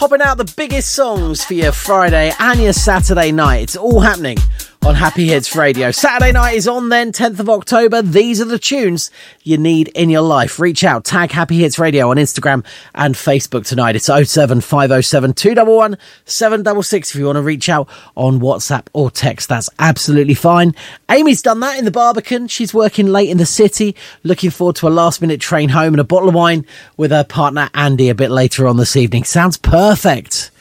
popping out the biggest songs for your Friday and your Saturday night. It's all happening on Happy Hits Radio. Saturday night is on then, 10th of October. These are the tunes you need in your life. Reach out, tag Happy Hits Radio on Instagram and Facebook tonight. It's 07507 211 766 if you want to reach out on WhatsApp or text. That's absolutely fine. Amy's done that in the Barbican. She's working late in the city. Looking forward to a last-minute train home and a bottle of wine with her partner Andy a bit later on this evening. Sounds perfect.